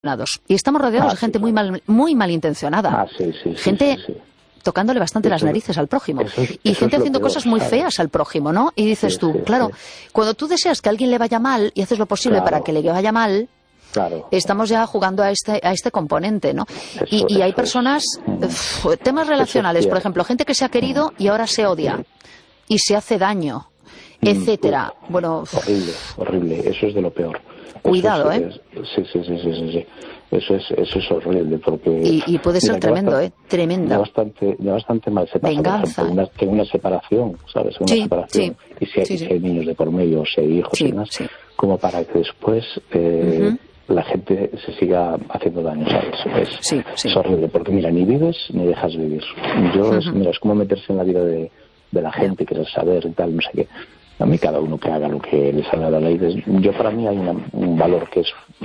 Y estamos rodeados de gente muy malintencionada. Gente tocándole bastante las narices al prójimo. Y gente haciendo cosas muy feas al prójimo, ¿no? Y dices tú, claro, cuando tú deseas que a alguien le vaya mal y haces lo posible para que le vaya mal, estamos ya jugando a este componente, ¿no? Y hay personas, temas relacionales, por ejemplo, gente que se ha querido y ahora se odia y se hace daño, etcétera. Bueno, horrible, eso es de lo peor. Cuidado, Sí. Eso es horrible porque... Y puede ser tremendo, tremenda. Ya bastante mal se pasa, venganza. Por ejemplo, una separación, ¿sabes? Una separación. Y si hay niños de por medio, o si hay hijos y demás, como para que después la gente se siga haciendo daño, ¿sabes? Es horrible, porque mira, ni vives ni dejas vivir. Mira, es como meterse en la vida de la gente, querer saber y tal, no sé qué. A mí cada uno que haga lo que le salga de la ley. Yo para mí hay un valor que es,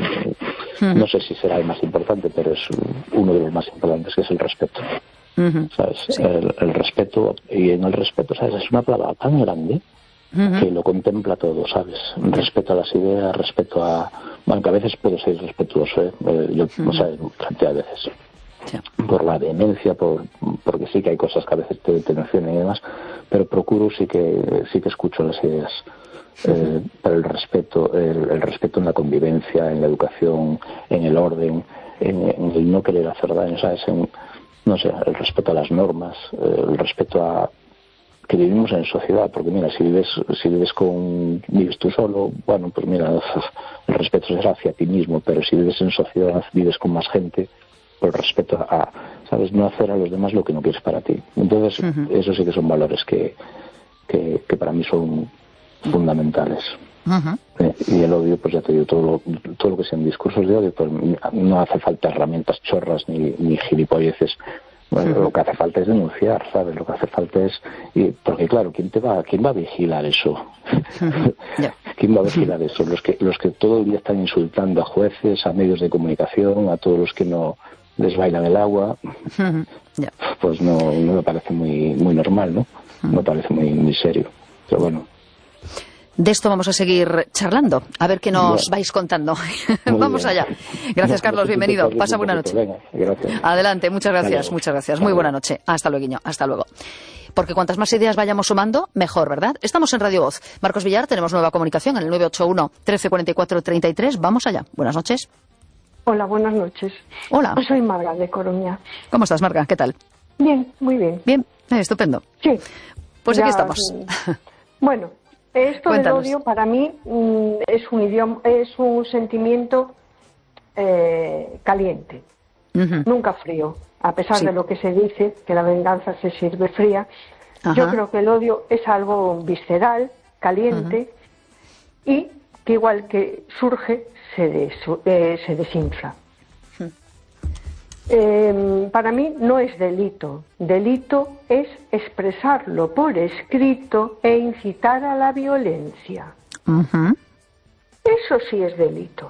no sé si será el más importante, pero es uno de los más importantes, que es el respeto. ¿Sabes? El respeto, y en el respeto, ¿sabes? Es una palabra tan grande que lo contempla todo, ¿sabes? Respeto a las ideas, respeto a... Bueno, que a veces puedo ser irrespetuoso, yo, o sea, cantidad de veces. Por la vehemencia, porque sí que hay cosas que a veces te mencionan y demás, pero procuro sí que escucho las ideas. Pero el respeto en la convivencia, en la educación, en el orden, en el no querer hacer daño, ¿sabes? No sé, el respeto a las normas, el respeto a que vivimos en sociedad, porque mira, si vives tú solo, bueno, pues mira, el respeto será hacia ti mismo, pero si vives en sociedad, vives con más gente, por respeto a, ¿sabes? No hacer a los demás lo que no quieres para ti. Entonces, eso sí que son valores que para mí son fundamentales. Y el odio, pues ya te digo, todo lo que sean discursos de odio, pues no hace falta herramientas chorras ni gilipolleces. Bueno, lo que hace falta es denunciar, ¿sabes? Lo que hace falta es... porque claro, ¿quién va a vigilar eso? ¿Quién va a vigilar eso? Los que todo el día están insultando a jueces, a medios de comunicación, a todos los que no les bailan el agua, pues no me parece muy normal, ¿no? Me parece muy serio. Pero bueno. De esto vamos a seguir charlando, a ver qué nos vais contando. Vamos allá. Gracias, Carlos, bienvenido. Pasa buena noche. Venga, gracias. Adelante, muchas gracias. Muy buena noche. Hasta luego, hasta luego. Porque cuantas más ideas vayamos sumando, mejor, ¿verdad? Estamos en Radio Voz. Marcos Villar, tenemos nueva comunicación en el 981 1344 33. Vamos allá. Buenas noches. Hola, buenas noches. Hola. Soy Marga, de Coruña. ¿Cómo estás, Marga? ¿Qué tal? Bien, muy bien. Bien, estupendo. Sí. Pues aquí estamos. Bueno, esto Cuéntanos. del odio para mí es un sentimiento caliente, nunca frío. A pesar de lo que se dice, que la venganza se sirve fría, yo creo que el odio es algo visceral, caliente, y que igual que surge, se desinfla. Para mí no es delito. Delito es expresarlo por escrito e incitar a la violencia. Eso sí es delito.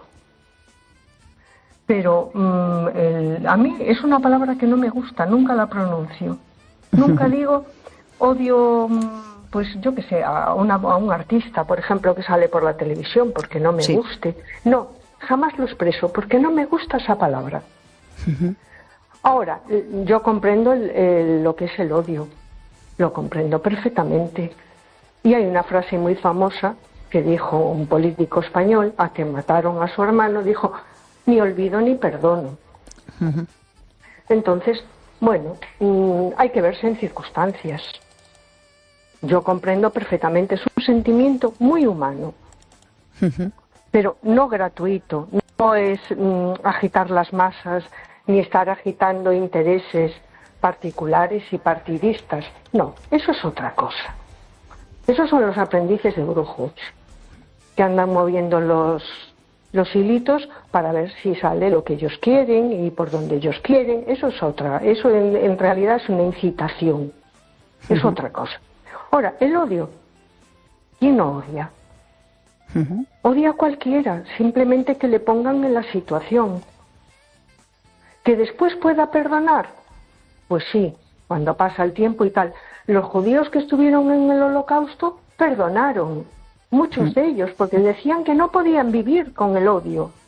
Pero a mí es una palabra que no me gusta, nunca la pronuncio. Nunca digo odio, pues yo qué sé, a un artista, por ejemplo, que sale por la televisión porque no me guste. No, jamás lo expreso porque no me gusta esa palabra. Ahora, yo comprendo lo que es el odio, lo comprendo perfectamente. Y hay una frase muy famosa que dijo un político español a que mataron a su hermano, dijo: ni olvido ni perdono. Entonces, bueno, hay que verse en circunstancias. Yo comprendo perfectamente, es un sentimiento muy humano, pero no gratuito, no es agitar las masas, ni estar agitando intereses particulares y partidistas. No, eso es otra cosa. Esos son los aprendices de Brujo, que andan moviendo los hilitos para ver si sale lo que ellos quieren y por donde ellos quieren. Eso es otra, eso en realidad es una incitación, es otra cosa. Ahora, el odio, ¿quién no odia? Odia a cualquiera, simplemente que le pongan en la situación. ¿Que después pueda perdonar? Pues sí, cuando pasa el tiempo y tal. Los judíos que estuvieron en el Holocausto perdonaron, muchos de ellos, porque decían que no podían vivir con el odio.